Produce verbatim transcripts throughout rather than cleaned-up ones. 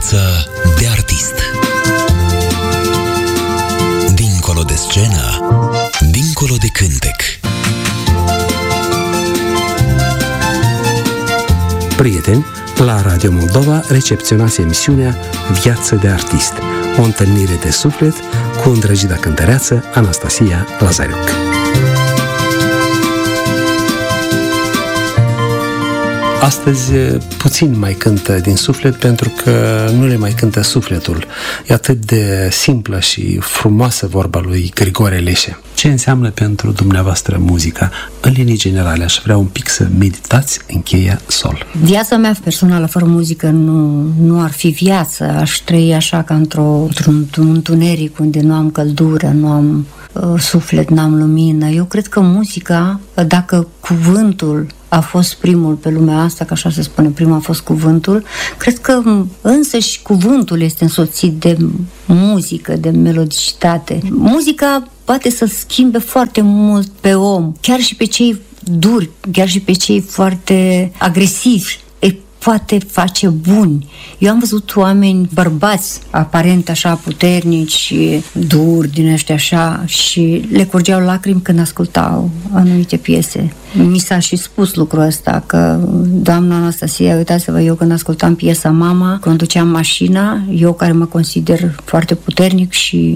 viață de artist. Dincolo de scenă, dincolo de cântec. Prieteni, la Radio Moldova recepționați emisiunea Viață de artist, o întâlnire de suflet cu îndrăgita cântăreață Anastasia Lazariuc. Astăzi puțin mai cântă din suflet, pentru că nu le mai cântă sufletul. E atât de simplă și frumoasă vorba lui Grigore Leșe. Ce înseamnă pentru dumneavoastră muzica? În linii generale, aș vrea un pic să meditați în cheia sol. Viața mea personală fără muzică nu, nu ar fi viață. Aș trăi așa ca într-o, într-un întuneric unde nu am căldură, nu am uh, suflet, nu am lumină. Eu cred că muzica, dacă cuvântul a fost primul pe lumea asta, că așa se spune, primul a fost cuvântul, cred că însăși cuvântul este însoțit de muzică, de melodicitate. Muzica poate să schimbe foarte mult pe om, chiar și pe cei duri, chiar și pe cei foarte agresivi. Poate face buni. Eu am văzut oameni, bărbați, aparent așa puternici, duri din ăștia așa, și le curgeau lacrimi când ascultau anumite piese. Mi s-a și spus lucrul ăsta, că doamna Anastasia, uitați-vă, eu când ascultam piesa Mama, conduceam mașina, eu care mă consider foarte puternic și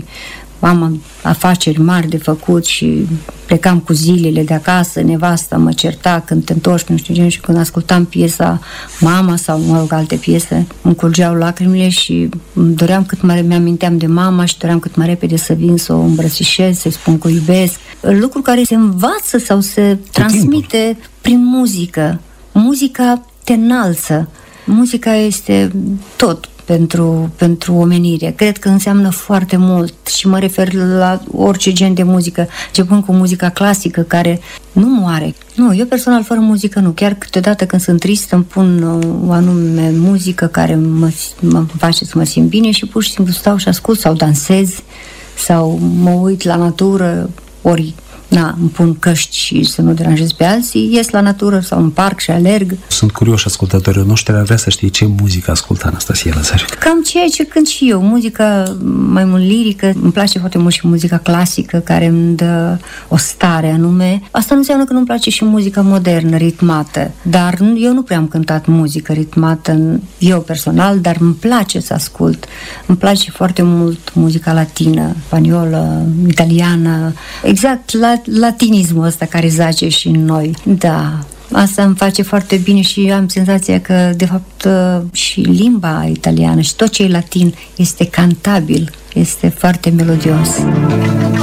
am afaceri mari de făcut și plecam cu zilele de acasă, nevasta mă certa când te întorci, nu știu ce, și când ascultam piesa Mama sau, mă rog, alte piese, îmi curgeau lacrimile și doream cât mai, mi-aminteam de mama și doream cât mai repede să vin să o îmbrățișez, să-i spun că o iubesc. Lucru care se învață sau se transmite prin muzică. Muzica te înalță. Muzica este tot pentru, pentru omenire. Cred că înseamnă foarte mult și mă refer la orice gen de muzică, începând cu muzica clasică, care nu moare. Nu, eu personal fără muzică nu. Chiar câteodată când sunt trist îmi pun o anume muzică care mă, mă face să mă simt bine și pur și simplu stau și ascult sau dansez sau mă uit la natură, ori na, îmi pun căști și să nu deranjez pe alții, ies la natură sau în parc și alerg. Sunt curioși ascultătorii noștri, ar vrea să știe ce muzică ascultă Anastasia Lazariuc. Cam ceea ce cânt și eu, muzica mai mult lirică, îmi place foarte mult și muzica clasică care îmi dă o stare anume. Asta nu înseamnă că nu-mi place și muzica modernă, ritmată, dar eu nu prea am cântat muzică ritmată eu personal, dar îmi place să ascult. Îmi place foarte mult muzica latină, spaniolă, italiană, exact la latinismul ăsta care zace și în noi. Da, asta îmi face foarte bine și am senzația că, de fapt, și limba italiană și tot ce e latin este cantabil, este foarte melodios.